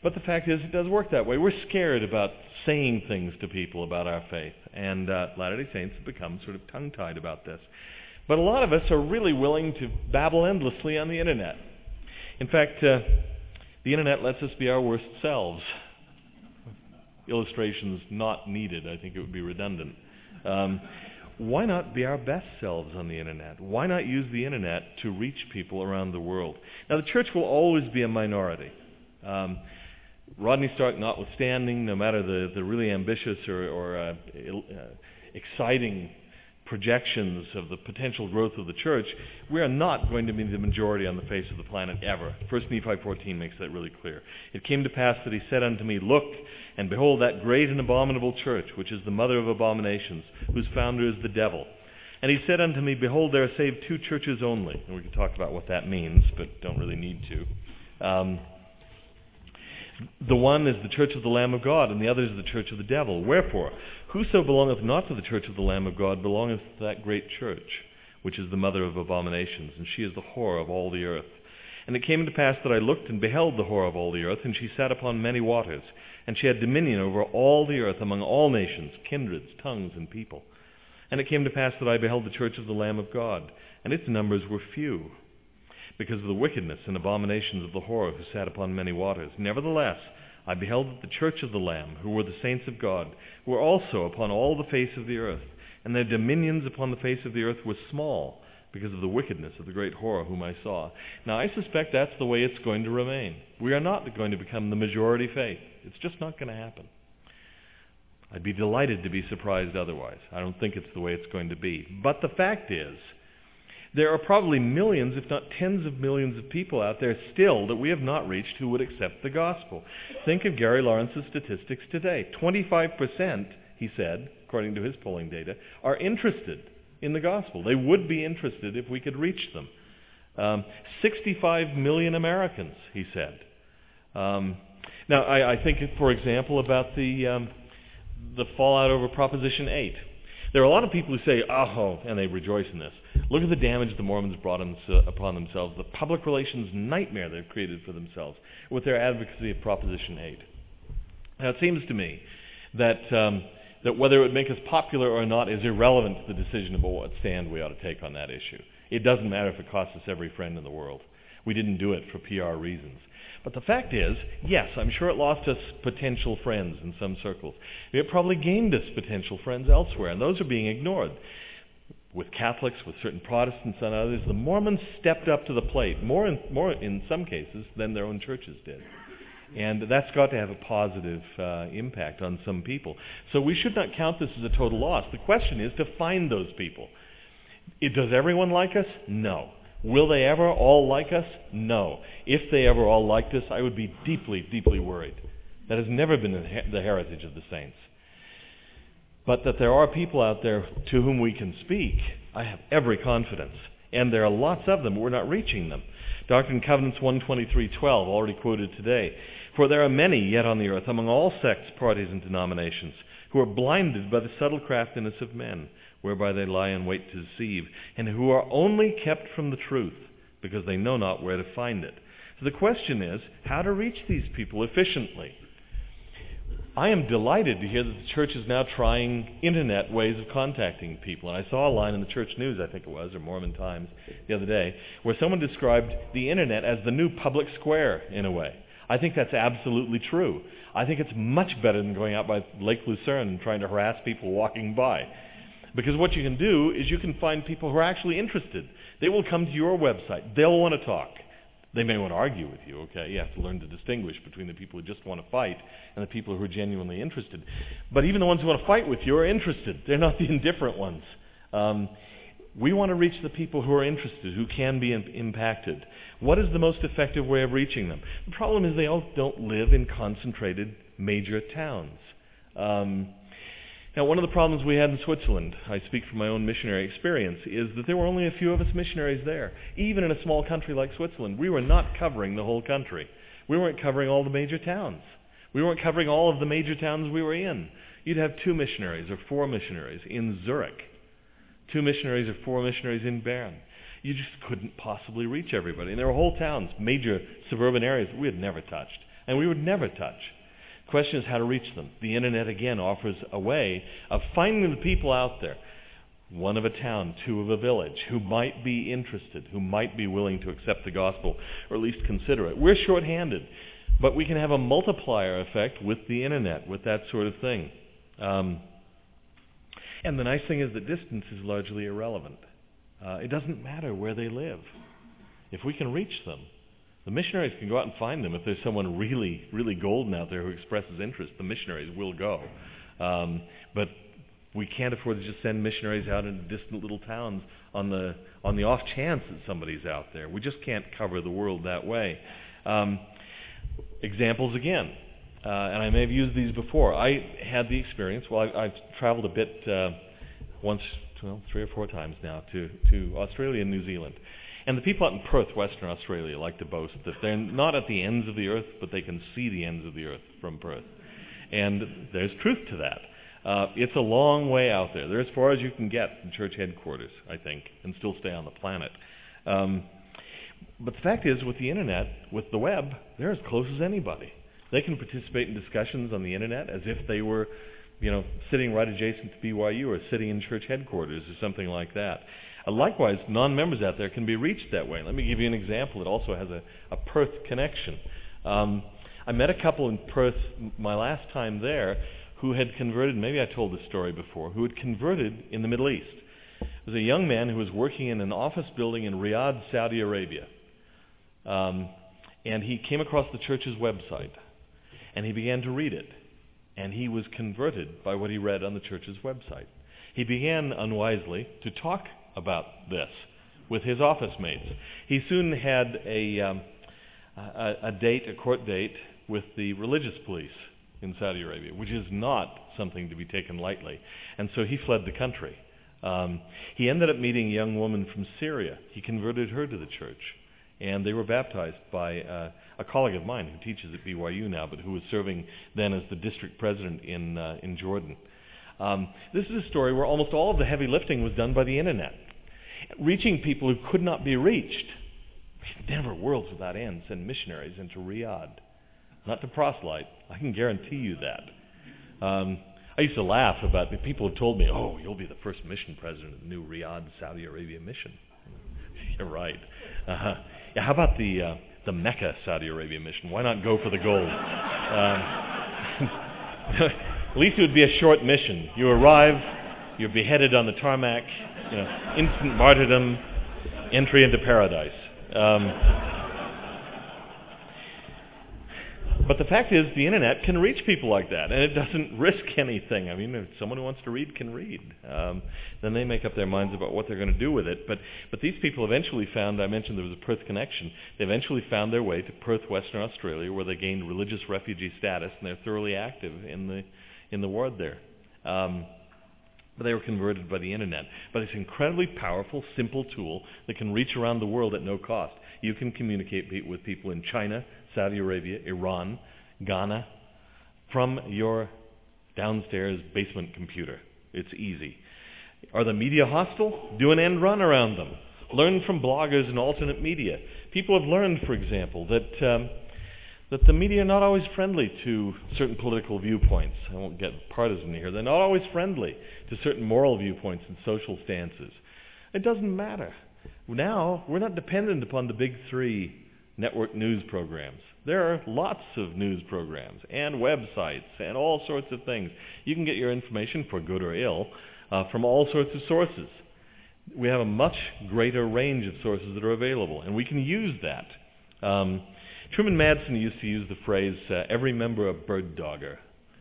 But the fact is, it does work that way. We're scared about saying things to people about our faith, and Latter-day Saints have become sort of tongue-tied about this. But a lot of us are really willing to babble endlessly on the Internet. In fact, the Internet lets us be our worst selves. Illustrations not needed. I think it would be redundant. Why not be our best selves on the Internet? Why not use the Internet to reach people around the world? Now, the church will always be a minority. Rodney Stark notwithstanding, no matter the really ambitious or exciting projections of the potential growth of the church, we are not going to be the majority on the face of the planet ever. 1 Nephi 14 makes that really clear. It came to pass that he said unto me, Look, and behold that great and abominable church, which is the mother of abominations, whose founder is the devil. And he said unto me, Behold, there are saved 2 churches only. And we can talk about what that means, but don't really need to. The one is the church of the Lamb of God, and the other is the church of the devil. Wherefore, whoso belongeth not to the church of the Lamb of God belongeth to that great church, which is the mother of abominations, and she is the whore of all the earth. And it came to pass that I looked and beheld the whore of all the earth, and she sat upon many waters, and she had dominion over all the earth among all nations, kindreds, tongues, and people. And it came to pass that I beheld the church of the Lamb of God, and its numbers were few, because of the wickedness and abominations of the whore who sat upon many waters. Nevertheless, I beheld the church of the Lamb, who were the saints of God, who were also upon all the face of the earth, and their dominions upon the face of the earth were small, because of the wickedness of the great whore whom I saw. Now I suspect that's the way it's going to remain. We are not going to become the majority faith. It's just not going to happen. I'd be delighted to be surprised otherwise. I don't think it's the way it's going to be. But the fact is, there are probably millions, if not tens of millions of people out there still that we have not reached who would accept the gospel. Think of Gary Lawrence's statistics today. 25%, he said, according to his polling data, are interested in the gospel. They would be interested if we could reach them. 65 million Americans, he said. Now, I think, for example, about the fallout over Proposition 8. There are a lot of people who say, oh, and they rejoice in this. Look at the damage the Mormons brought upon themselves, the public relations nightmare they've created for themselves with their advocacy of Proposition 8. Now, it seems to me that whether it would make us popular or not is irrelevant to the decision about what stand we ought to take on that issue. It doesn't matter if it costs us every friend in the world. We didn't do it for PR reasons. But the fact is, yes, I'm sure it lost us potential friends in some circles. It probably gained us potential friends elsewhere, and those are being ignored. With Catholics, with certain Protestants and others, the Mormons stepped up to the plate, more in some cases than their own churches did. And that's got to have a positive impact on some people. So we should not count this as a total loss. The question is to find those people. Does everyone like us? No. Will they ever all like us? No. If they ever all liked us, I would be deeply, deeply worried. That has never been the heritage of the saints. But that there are people out there to whom we can speak, I have every confidence. And there are lots of them, but we're not reaching them. Doctrine and Covenants 123:12, already quoted today. For there are many yet on the earth, among all sects, parties, and denominations, who are blinded by the subtle craftiness of men, whereby they lie in wait to deceive, and who are only kept from the truth, because they know not where to find it. So the question is, how to reach these people efficiently? I am delighted to hear that the church is now trying internet ways of contacting people. And I saw a line in the Church News, I think it was, or Mormon Times, the other day, where someone described the internet as the new public square, in a way. I think that's absolutely true. I think it's much better than going out by Lake Lucerne and trying to harass people walking by. Because what you can do is you can find people who are actually interested. They will come to your website. They'll want to talk. They may want to argue with you, okay? You have to learn to distinguish between the people who just want to fight and the people who are genuinely interested. But even the ones who want to fight with you are interested. They're not the indifferent ones. We want to reach the people who are interested, who can be impacted. What is the most effective way of reaching them? The problem is they all don't live in concentrated major towns. Now, one of the problems we had in Switzerland, I speak from my own missionary experience, is that there were only a few of us missionaries there. Even in a small country like Switzerland, we were not covering the whole country. We weren't covering all the major towns. We weren't covering all of the major towns we were in. You'd have 2 missionaries or 4 missionaries in Zurich, 2 missionaries or 4 missionaries in Bern. You just couldn't possibly reach everybody. And there were whole towns, major suburban areas that we had never touched. and we would never touch. The question is how to reach them. The internet, again, offers a way of finding the people out there, one of a town, two of a village, who might be interested, who might be willing to accept the gospel, or at least consider it. We're short-handed, but we can have a multiplier effect with the internet, with that sort of thing. And the nice thing is that distance is largely irrelevant. It doesn't matter where they live. If we can reach them, the missionaries can go out and find them. If there's someone really, really golden out there who expresses interest, the missionaries will go. But we can't afford to just send missionaries out into distant little towns on the off chance that somebody's out there. We just can't cover the world that way. Examples again, and I may have used these before. I had the experience. Well, I've traveled a bit once, 3 or 4 times now to Australia and New Zealand. And the people out in Perth, Western Australia, like to boast that they're not at the ends of the earth, but they can see the ends of the earth from Perth. And there's truth to that. It's a long way out there. They're as far as you can get from church headquarters, I think, and still stay on the planet. But the fact is, with the internet, with the web, they're as close as anybody. They can participate in discussions on the internet as if they were, sitting right adjacent to BYU or sitting in church headquarters or something like that. Likewise, non-members out there can be reached that way. Let me give you an example that also has a Perth connection. I met a couple in Perth my last time there who had converted, maybe I told this story before, who had converted in the Middle East. It was a young man who was working in an office building in Riyadh, Saudi Arabia. And he came across the church's website, and he began to read it. And he was converted by what he read on the church's website. He began, unwisely, to talk about this with his office mates. He soon had a court date with the religious police in Saudi Arabia, which is not something to be taken lightly. And so he fled the country. He ended up meeting a young woman from Syria. He converted her to the church, and they were baptized by a colleague of mine who teaches at BYU now, but who was serving then as the district president in Jordan. This is a story where almost all of the heavy lifting was done by the internet, reaching people who could not be reached. Never worlds without end send missionaries into Riyadh, not to proselyte. I can guarantee you that. I used to laugh about it. People have told me, "Oh, you'll be the first mission president of the new Riyadh, Saudi Arabia mission." You're right. Yeah, how about the Mecca, Saudi Arabia mission? Why not go for the gold? At least it would be a short mission. You arrive, you're beheaded on the tarmac, instant martyrdom, entry into paradise. But the fact is, the internet can reach people like that, and it doesn't risk anything. I mean, if someone who wants to read can read. Then they make up their minds about what they're going to do with it. But these people eventually found, I mentioned there was a Perth connection, they eventually found their way to Perth, Western Australia, where they gained religious refugee status, and they're thoroughly active in the ward there. But they were converted by the internet. But it's an incredibly powerful, simple tool that can reach around the world at no cost. You can communicate with people in China, Saudi Arabia, Iran, Ghana, from your downstairs basement computer. It's easy. Are the media hostile? Do an end run around them. Learn from bloggers and alternate media. People have learned, for example, that the media are not always friendly to certain political viewpoints. I won't get partisan here. They're not always friendly to certain moral viewpoints and social stances. It doesn't matter. Now, we're not dependent upon the big 3 network news programs. There are lots of news programs and websites and all sorts of things. You can get your information, for good or ill, from all sorts of sources. We have a much greater range of sources that are available, and we can use that. Truman Madsen used to use the phrase, every member a bird dogger.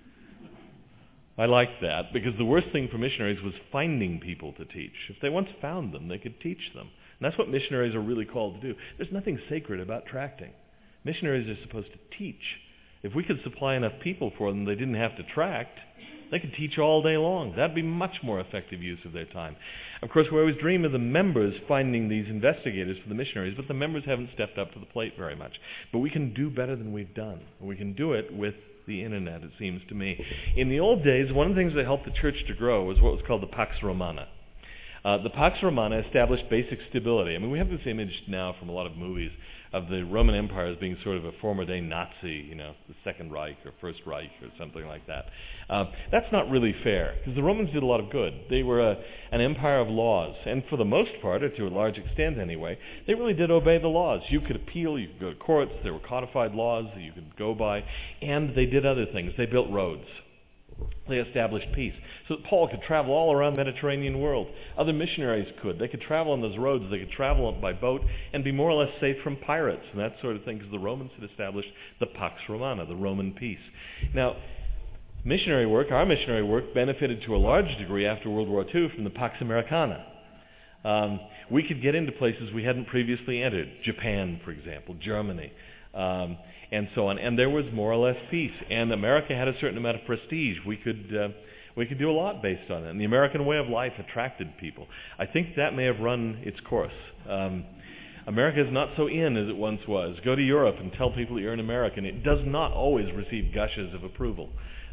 I like that, because the worst thing for missionaries was finding people to teach. If they once found them, they could teach them. And that's what missionaries are really called to do. There's nothing sacred about tracting. Missionaries are supposed to teach. If we could supply enough people for them they didn't have to tract, they could teach all day long. That'd be much more effective use of their time. Of course, we always dream of the members finding these investigators for the missionaries, but the members haven't stepped up to the plate very much. But we can do better than we've done. We can do it with the internet, it seems to me. In the old days, one of the things that helped the church to grow was what was called the Pax Romana. The Pax Romana established basic stability. I mean, we have this image now from a lot of movies of the Roman Empire as being sort of a former-day Nazi, the Second Reich or First Reich or something like that. That's not really fair, because the Romans did a lot of good. They were an empire of laws, and for the most part, or to a large extent anyway, they really did obey the laws. You could appeal, you could go to courts, there were codified laws that you could go by, and they did other things. They built roads. They established peace so that Paul could travel all around the Mediterranean world. Other missionaries could. They could travel on those roads. They could travel by boat and be more or less safe from pirates and that sort of thing, because the Romans had established the Pax Romana, the Roman peace. Now, our missionary work benefited to a large degree after World War II from the Pax Americana. We could get into places we hadn't previously entered, Japan, for example, Germany, and so on. And there was more or less peace. And America had a certain amount of prestige. We could do a lot based on it. And the American way of life attracted people. I think that may have run its course. America is not so in as it once was. Go to Europe and tell people that you're an American. It does not always receive gushes of approval.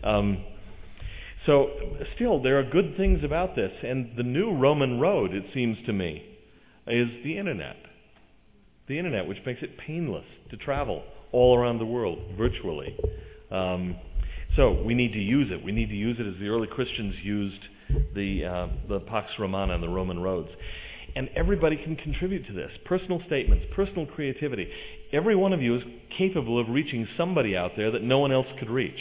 So still, there are good things about this. And the new Roman road, it seems to me, is the Internet. The Internet, which makes it painless to travel all around the world, virtually. So we need to use it. We need to use it as the early Christians used the Pax Romana and the Roman roads. And everybody can contribute to this. Personal statements, personal creativity. Every one of you is capable of reaching somebody out there that no one else could reach.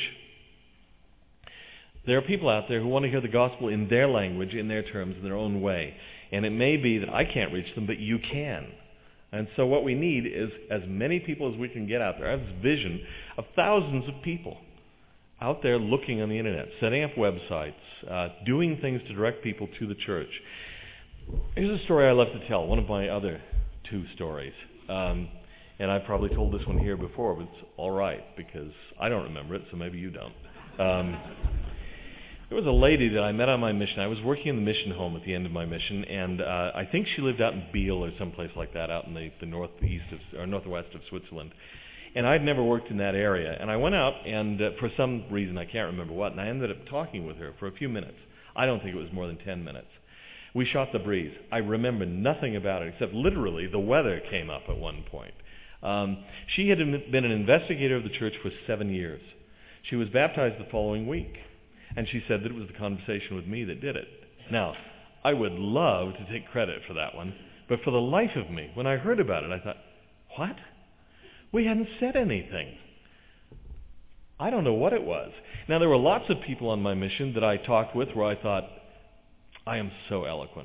There are people out there who want to hear the gospel in their language, in their terms, in their own way. And it may be that I can't reach them, but you can. And so what we need is as many people as we can get out there. I have this vision of thousands of people out there looking on the Internet, setting up websites, doing things to direct people to the church. Here's a story I love to tell, one of my other two stories. And I've probably told this one here before, but it's all right, because I don't remember it, so maybe you don't. There was a lady that I met on my mission. I was working in the mission home at the end of my mission, and I think she lived out in Biel or someplace like that, out in the northwest of Switzerland. And I'd never worked in that area. And I went out, and for some reason, I can't remember what, and I ended up talking with her for a few minutes. I don't think it was more than 10 minutes. We shot the breeze. I remember nothing about it, except literally the weather came up at one point. She had been an investigator of the church for 7 years. She was baptized the following week. And she said that it was the conversation with me that did it. Now, I would love to take credit for that one, but for the life of me, when I heard about it, I thought, what? We hadn't said anything. I don't know what it was. Now, there were lots of people on my mission that I talked with where I thought, I am so eloquent.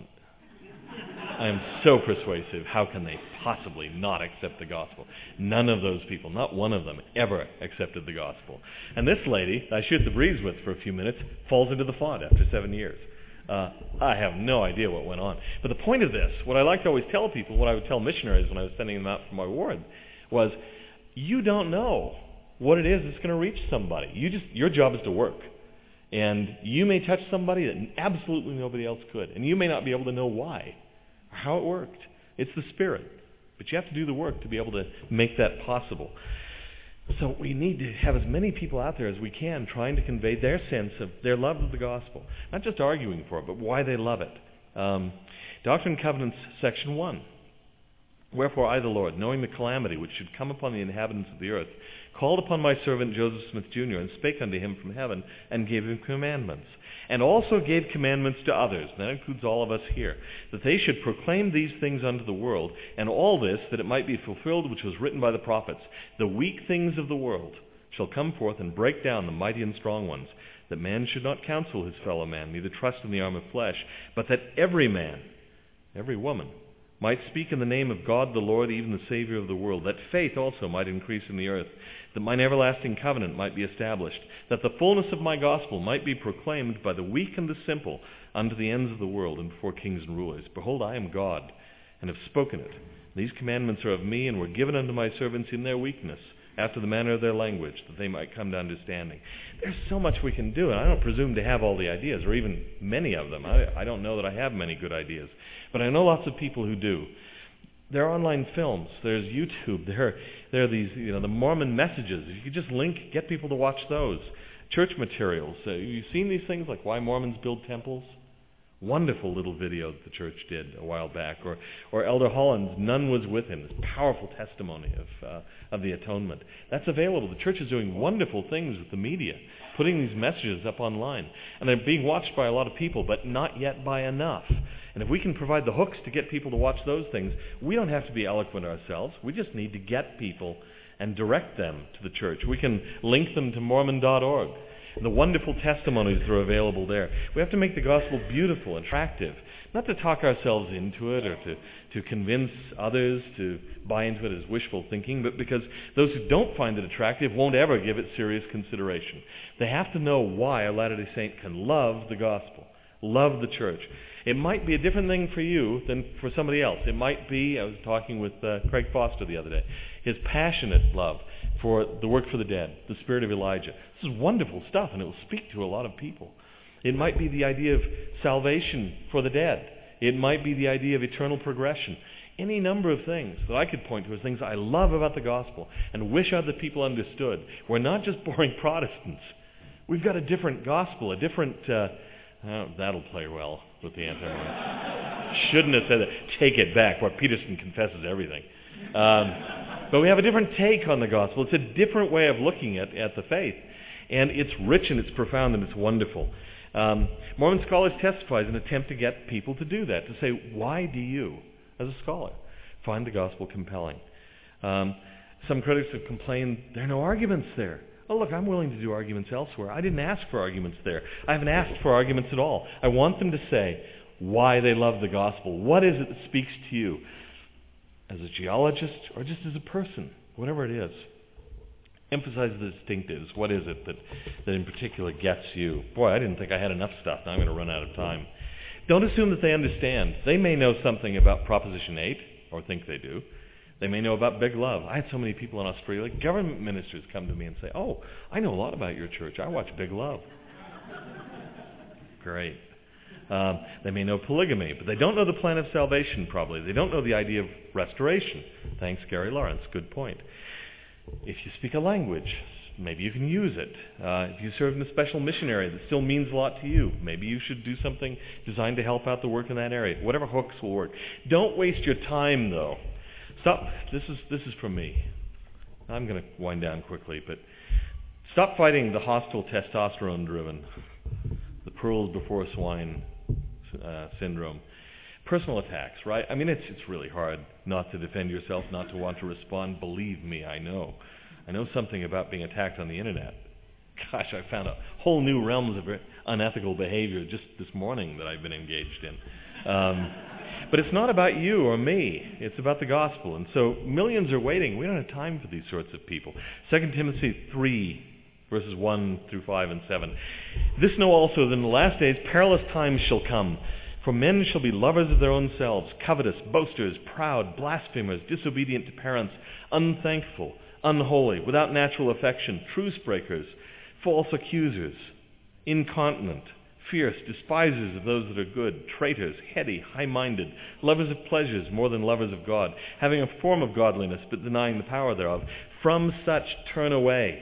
I am so persuasive. How can they possibly not accept the gospel? None of those people, not one of them, ever accepted the gospel. And this lady I shoot the breeze with for a few minutes falls into the font after 7 years. I have no idea what went on. But the point of this, what I like to always tell people, what I would tell missionaries when I was sending them out for my ward, was you don't know what it is that's going to reach somebody. Your job is to work. And you may touch somebody that absolutely nobody else could. And you may not be able to know why or how it worked. It's the Spirit. But you have to do the work to be able to make that possible. So we need to have as many people out there as we can trying to convey their sense of their love of the gospel. Not just arguing for it, but why they love it. Doctrine and Covenants, section 1. Wherefore I, the Lord, knowing the calamity which should come upon the inhabitants of the earth, called upon my servant Joseph Smith Jr., and spake unto him from heaven, and gave him commandments. And also gave commandments to others, and that includes all of us here, that they should proclaim these things unto the world, and all this, that it might be fulfilled which was written by the prophets. The weak things of the world shall come forth and break down the mighty and strong ones, that man should not counsel his fellow man, neither trust in the arm of flesh, but that every man, every woman, might speak in the name of God the Lord, even the Savior of the world, that faith also might increase in the earth, that mine everlasting covenant might be established, that the fullness of my gospel might be proclaimed by the weak and the simple unto the ends of the world and before kings and rulers. Behold, I am God, and have spoken it. These commandments are of me, and were given unto my servants in their weakness, after the manner of their language, that they might come to understanding. There's so much we can do, and I don't presume to have all the ideas, or even many of them. I don't know that I have many good ideas. But I know lots of people who do. There are online films. There's YouTube. There are these, the Mormon messages. If you just get people to watch those. Church materials. You've seen these things like why Mormons build temples? Wonderful little video that the church did a while back. Or Elder Holland's None Was With Him, this powerful testimony of the atonement. That's available. The church is doing wonderful things with the media, putting these messages up online. And they're being watched by a lot of people, but not yet by enough. And if we can provide the hooks to get people to watch those things, we don't have to be eloquent ourselves. We just need to get people and direct them to the church. We can link them to Mormon.org. The wonderful testimonies that are available there. We have to make the gospel beautiful and attractive, not to talk ourselves into it or to convince others to buy into it as wishful thinking, but because those who don't find it attractive won't ever give it serious consideration. They have to know why a Latter-day Saint can love the gospel, love the church. It might be a different thing for you than for somebody else. It might be, I was talking with Craig Foster the other day, his passionate love for the work for the dead, the spirit of Elijah. This is wonderful stuff, and it will speak to a lot of people. It might be the idea of salvation for the dead. It might be the idea of eternal progression. Any number of things that I could point to as things I love about the gospel and wish other people understood. We're not just boring Protestants. We've got a different gospel, a different... that'll play well with the anti-Mormons. Shouldn't have said that. Take it back. Where Peterson confesses everything. But we have a different take on the gospel. It's a different way of looking at the faith. And it's rich and it's profound and it's wonderful. Mormon Scholars testify as an attempt to get people to do that, to say, why do you, as a scholar, find the gospel compelling? Some critics have complained there are no arguments there. Oh, look, I'm willing to do arguments elsewhere. I didn't ask for arguments there. I haven't asked for arguments at all. I want them to say why they love the gospel. What is it that speaks to you as a geologist or just as a person, whatever it is? Emphasize the distinctives. What is it that in particular gets you? Boy, I didn't think I had enough stuff. Now I'm going to run out of time. Don't assume that they understand. They may know something about Proposition 8, or think they do. They may know about Big Love. I had so many people in Australia, government ministers come to me and say, oh, I know a lot about your church. I watch Big Love. Great. They may know polygamy, but they don't know the plan of salvation probably. They don't know the idea of restoration. Thanks, Gary Lawrence. Good point. If you speak a language, maybe you can use it. If you serve in a special mission area that still means a lot to you, maybe you should do something designed to help out the work in that area. Whatever hooks will work. Don't waste your time, though. Stop. This is from me. I'm going to wind down quickly, but stop fighting the hostile testosterone-driven, the pearls before swine syndrome. Personal attacks, right? I mean, it's really hard not to defend yourself, not to want to respond. Believe me, I know. I know something about being attacked on the internet. Gosh, I found a whole new realms of unethical behavior just this morning that I've been engaged in. But it's not about you or me. It's about the gospel. And so millions are waiting. We don't have time for these sorts of people. 2 Timothy 3, verses 1 through 5 and 7. This know also that in the last days perilous times shall come. For men shall be lovers of their own selves, covetous, boasters, proud, blasphemers, disobedient to parents, unthankful, unholy, without natural affection, truce breakers, false accusers, incontinent, fierce, despisers of those that are good, traitors, heady, high-minded, lovers of pleasures more than lovers of God, having a form of godliness but denying the power thereof. From such turn away.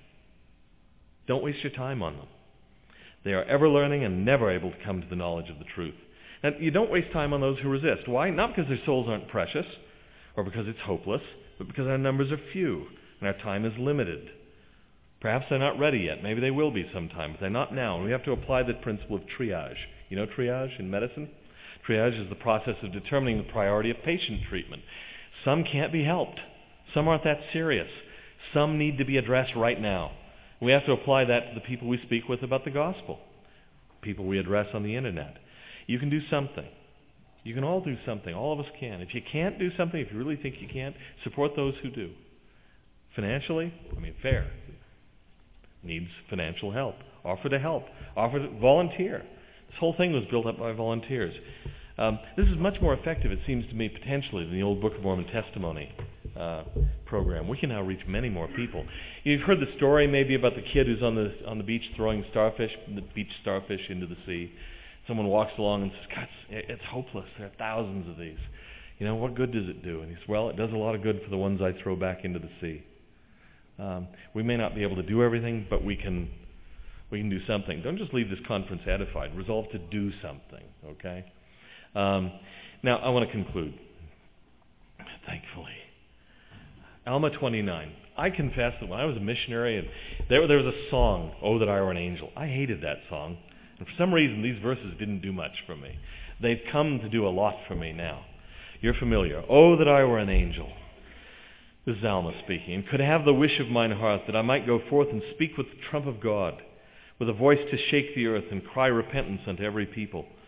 Don't waste your time on them. They are ever learning and never able to come to the knowledge of the truth. Now, you don't waste time on those who resist. Why? Not because their souls aren't precious or because it's hopeless, but because our numbers are few and our time is limited. Perhaps they're not ready yet. Maybe they will be sometime, but they're not now. And we have to apply the principle of triage. You know triage in medicine? Triage is the process of determining the priority of patient treatment. Some can't be helped. Some aren't that serious. Some need to be addressed right now. We have to apply that to the people we speak with about the gospel, people we address on the internet. You can do something. You can all do something. All of us can. If you can't do something, if you really think you can't, support those who do. Financially, fair. Needs financial help. Offer to help. Offer to volunteer. This whole thing was built up by volunteers. This is much more effective, it seems to me, potentially, than the old Book of Mormon testimony program. We can now reach many more people. You've heard the story maybe about the kid who's on the beach throwing the beach starfish into the sea. Someone walks along and says, God, it's hopeless. There are thousands of these. What good does it do? And he says, well, it does a lot of good for the ones I throw back into the sea. We may not be able to do everything, but we can we can do something. Don't just leave this conference edified. Resolve to do something, okay? Now, I want to conclude. Thankfully. Alma 29. I confess that when I was a missionary, and there was a song, "Oh, That I Were an Angel." I hated that song. And for some reason, these verses didn't do much for me. They've come to do a lot for me now. You're familiar. "Oh, that I were an angel." This is Alma speaking. "And could have the wish of mine heart, that I might go forth and speak with the trump of God, with a voice to shake the earth and cry repentance unto every people.